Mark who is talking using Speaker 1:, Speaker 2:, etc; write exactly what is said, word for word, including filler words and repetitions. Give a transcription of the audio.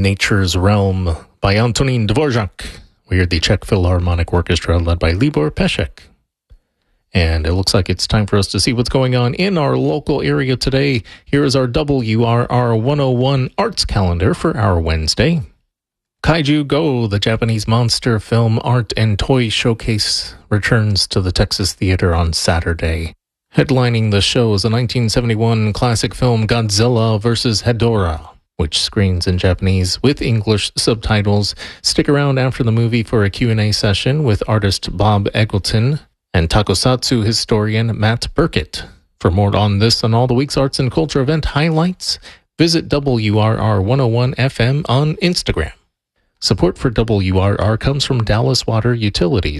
Speaker 1: Nature's Realm by Antonín Dvořák. We heard the Czech Philharmonic Orchestra led by Libor Pešek. And it looks like it's time for us to see what's going on in our local area today. Here is our W R R one oh one Arts Calendar for our Wednesday. Kaiju Go, the Japanese monster film art and toy showcase, returns to the Texas Theater on Saturday. Headlining the show is the nineteen seventy-one classic film Godzilla versus Hedorah, which screens in Japanese with English subtitles. Stick around after the movie for a Q and A session with artist Bob Eggleton and Tokusatsu historian Matt Burkett. For more on this and all the week's arts and culture event highlights, visit W R R one oh one F M on Instagram. Support for W R R comes from Dallas Water Utilities.